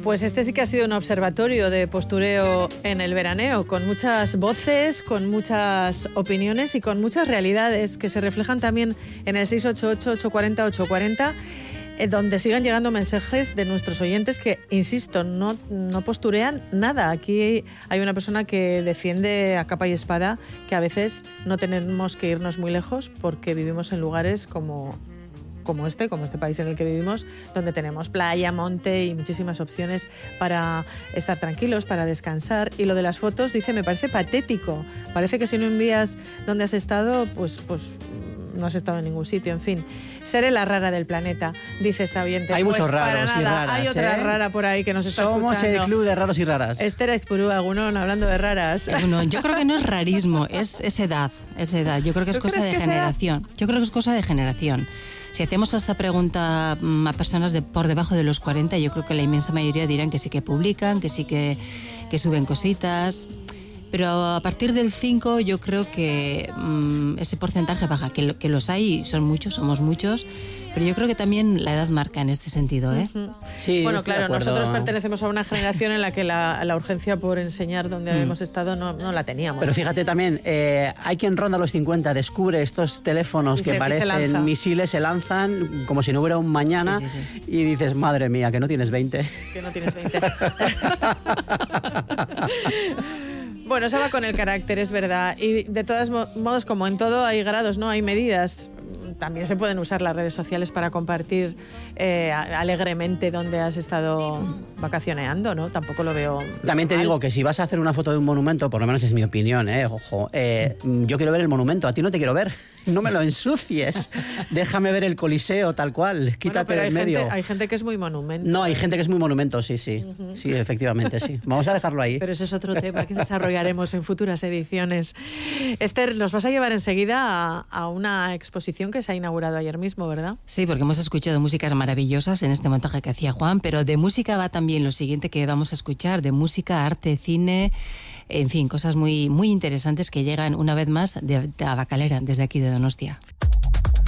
Pues este sí que ha sido un observatorio de postureo en el veraneo, con muchas voces, con muchas opiniones y con muchas realidades que se reflejan también en el 688-840-840, donde sigan llegando mensajes de nuestros oyentes que, insisto, no posturean nada. Aquí hay una persona que defiende a capa y espada que a veces no tenemos que irnos muy lejos porque vivimos en lugares como este país en el que vivimos, donde tenemos playa, monte y muchísimas opciones para estar tranquilos, para descansar. Y lo de las fotos, dice, me parece patético. Parece que si no envías dónde has estado, pues no has estado en ningún sitio. En fin, seré la rara del planeta, dice esta oyente. Hay muchos raros y raras. Hay otra rara por ahí que nos está escuchando. Somos el club de raros y raras. Esther Aizpuru, Agunón, hablando de raras. Bueno, yo creo que no es rarismo, es edad. Yo creo que es cosa de generación. Yo creo que es cosa de generación. Si hacemos esta pregunta a personas por debajo de los 40, yo creo que la inmensa mayoría dirán que sí que publican, que sí que suben cositas. Pero a partir del 5 yo creo que ese porcentaje baja, que los hay, son muchos, somos muchos, pero yo creo que también la edad marca en este sentido, ¿eh? Sí, bueno, claro, nosotros pertenecemos a una generación en la que la urgencia por enseñar dónde habíamos estado no la teníamos. Pero fíjate también, hay quien ronda los 50, descubre estos teléfonos que parecen misiles, se lanzan como si no hubiera un mañana, sí. Y dices, madre mía, que no tienes 20. Que no tienes 20. Bueno, eso va con el carácter, es verdad. Y de todos modos, como en todo, hay grados, ¿no? Hay medidas. También se pueden usar las redes sociales para compartir alegremente dónde has estado vacacioneando, ¿no? Tampoco lo veo También te digo que si vas a hacer una foto de un monumento, por lo menos es mi opinión, ojo, yo quiero ver el monumento, a ti no te quiero ver. No me lo ensucies. Déjame ver el Coliseo tal cual. Quítate del medio. Hay gente que es muy monumento. No, hay gente que es muy monumento, sí. Uh-huh. Sí, efectivamente, sí. Vamos a dejarlo ahí. Pero ese es otro tema que desarrollaremos en futuras ediciones. Esther, nos vas a llevar enseguida a una exposición que se ha inaugurado ayer mismo, ¿verdad? Sí, porque hemos escuchado músicas maravillosas en este montaje que hacía Juan, pero de música va también lo siguiente que vamos a escuchar, de música, arte, cine, en fin, cosas muy, muy interesantes que llegan una vez más de Tabacalera, desde aquí de Donostia.